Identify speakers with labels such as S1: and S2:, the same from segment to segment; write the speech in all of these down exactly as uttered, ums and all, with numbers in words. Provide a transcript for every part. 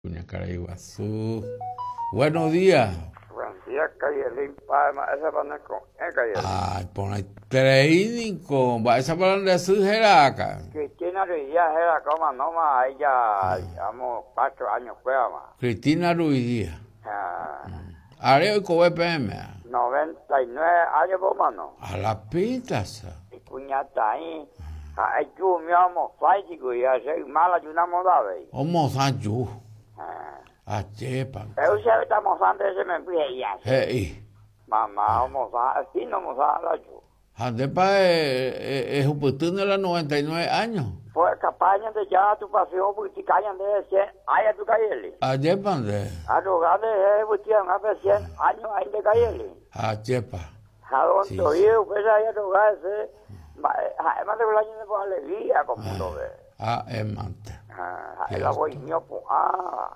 S1: Doña Caraiguazú. Buenos días.
S2: Buenos días, Cayelín Palma. Esa para con eh, Cayelín.
S1: Ay, pone training con. Va esa para donde su jeraca.
S2: Cristina Ruiz Díaz era como nomás, ella, digamos, cuatro años fue más.
S1: Cristina Ruiz Díaz.
S2: Ah,
S1: Areo y Kobe P M.
S2: noventa y nueve años por mano.
S1: A la pita, sa.
S2: Y cuñata ahí. Ay, tú, mi amo, fáico, y hace mala y una moda, ve.
S1: Omo san yu.
S2: Ah,
S1: A chepa.
S2: pero si estamos antes de me fui ya.
S1: Hey.
S2: Mamá, vamos a, así no vamos a la yo.
S1: Andepa es un putún de los noventa y nueve años.
S2: Pues campaña de ya tu pasión, porque si callan de cien, ay, a tu Cayelín.
S1: A chepa de.
S2: A lugar de cuestión, hace cien años ahí de Cayelín.
S1: A chepa.
S2: A donde
S1: Sí,
S2: oído, pues ahí a lugar ese, además de un año de con alegría, como lo ve.
S1: A emante.
S2: Ah, ahí la voy, mío, pues, ah.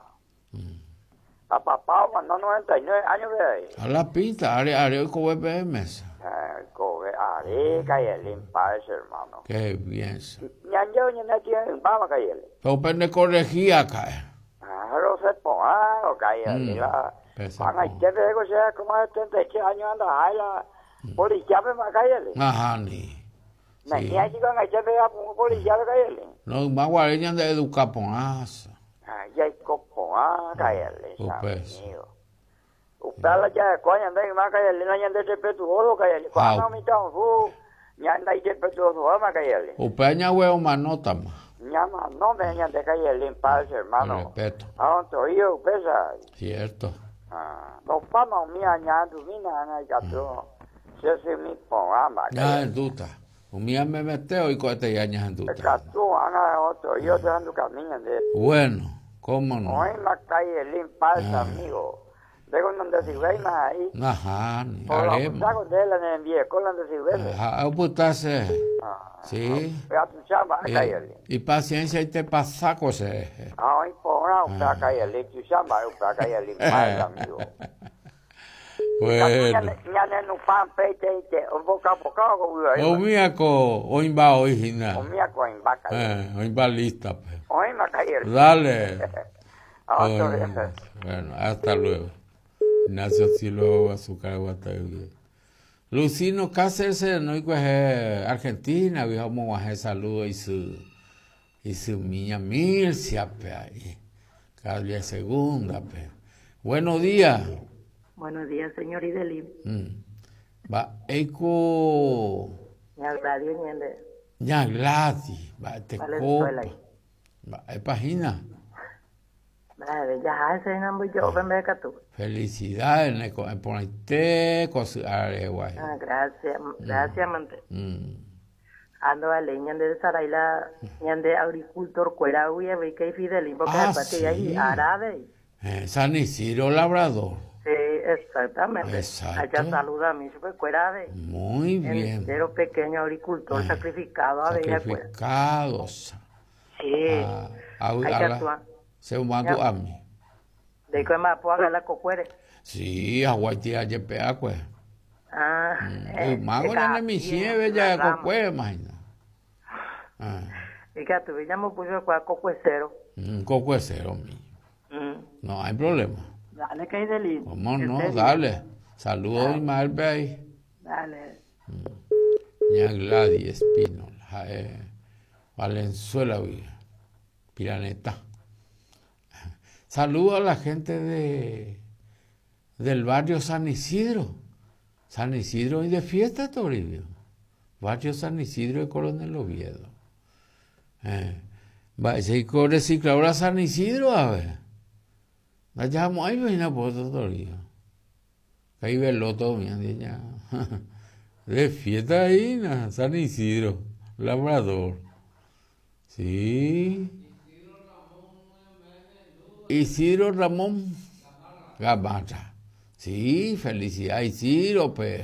S2: A papá, cuando noventa y nueve años de ahí.
S1: A la pita, Areo Areo y Kobe P M.
S2: Ah, coge, haré Cayelín, para ese hermano.
S1: Qué bien.
S2: Ya yo, ya no tiene, vamos Cayelín.
S1: Pero pende corregía acá.
S2: Ah, lo sé, pues, ah, o Cayelín, la. Van a echar de ego, sea como de treinta y tres años anda, ahí la. Policía me va a Cayelín.
S1: Ajá, ni.
S2: Me niña chico en echar de ego, como policía de Cayelín.
S1: No, más guareña de educar por asa.
S2: Ah, ya hay copo, ah, Cayelín,
S1: Upes.
S2: amigo. Upala ya, coño, anda más Cayelín, ya anda respetuoso, Cayelín. Cuando me estamos, uh, ya anda respetuoso, ama Cayelín.
S1: Upeña huevo manota más.
S2: Llama, no me niña de Cayelín, padre, hermano.
S1: Respeto.
S2: A donde oído, pesa.
S1: Cierto.
S2: Ah, no panos mía, ya, tu mina, ya, ya, tú. Se se mi programa,
S1: Ya en duda. Un día me meteo y cohete ya en duda.
S2: tú, Ana, otro, yo te ando camino de.
S1: Bueno, cómo no.
S2: Hoy me cae el impalsa, amigo. Dejo donde se ve más ahí.
S1: Ajá, ni
S2: Por la
S1: haremos.
S2: saco de la en viejo, con donde se ve.
S1: Ajá, putase.
S2: Ah,
S1: Sí.
S2: ya tu chamba, cae el.
S1: Y paciencia y te pasa cose.
S2: Ah, hoy por ahora, usted cae el, tu chamba, usted cae el impalsa, amigo.
S1: Bueno.
S2: Ya no pan peite un boca a boca
S1: O mía co oimba original.
S2: o mía con vaca.
S1: Eh, oimba lista. Pues.
S2: Hoy me cae el.
S1: Dale.
S2: Ah,
S1: Oh, bueno, hasta luego. Ignacio Silo Azúcar Guataguí. Lucino Cáceres, no es Argentina, vamos a hacer saludo y su y su niña Mircia pe ahí. Calle segunda pe. Buenos días.
S3: Buenos días, señor Idelín.
S1: Mm. Va eco
S3: Ya Gladys Ñende.
S1: ya Gladys, va te
S3: Valenzuela.
S1: Va es página.
S3: Vale, ya ese nombre yo ven beca tú.
S1: Felicidades, Neco, ponerte cosas guay.
S3: Ah, gracias, gracias, mante.
S1: Mm.
S3: Ando a leña de Saraila, ñande agricultor cuera uya ve que Fidelín porque
S1: Ah,
S3: aparte
S1: sí.
S3: ahí árabe.
S1: Eh, San Isidro Labrador.
S3: Sí, exactamente.
S1: Exacto.
S3: Allá saluda a mí, se fue cuera de.
S1: Muy bien.
S3: Entero pequeño agricultor
S1: Ah,
S3: sacrificado a bella cuera.
S1: Sacrificados.
S3: Sí.
S1: Ah, a,
S3: Hay
S1: a
S3: que
S1: la,
S3: actuar.
S1: se mando
S3: Ya.
S1: a mí.
S3: De que me puedo agarrar la cocuere.
S1: Sí, a Guaití a Yepea, pues.
S3: Ah,
S1: El mago ya no me sieve ya con pues, imagina. Ah,
S3: y que tu vida me puso con cocuecero.
S1: un coco es cero, mío.
S3: Mm.
S1: No hay problema.
S3: Dale, que hay delito.
S1: ¿Cómo no? Dale. Saludos, Ismael Bey.
S3: Dale.
S1: Ya Gladys Espino. Eh, Valenzuela, Piraneta. Saludos a la gente de del barrio San Isidro. San Isidro y de fiesta, Toribio. Barrio San Isidro de Coronel Oviedo. Eh, va, ese recicladora San Isidro, a ver. La llamamos ahí, venía por otro Toribio. Ahí veló todo, mi ya. De fiesta ahí, na, San Isidro, Labrador. Sí. Isidro Ramón Gamarra. Sí, felicidad, Isidro, pues.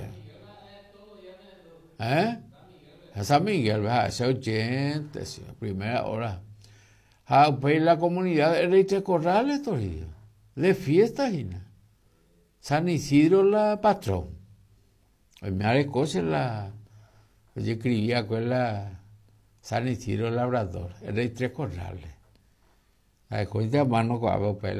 S1: ¿Eh? A San Miguel, ¿verdad? Ese ochenta, sí, primera hora. Ah, pues la comunidad de Reitre Corrales, Toribio. De fiesta, Gina. San Isidro, la patrón. El me haré cosas la. Yo escribía con la San Isidro Labrador, el Rey Tres Corrales. Ai, coisa mano com a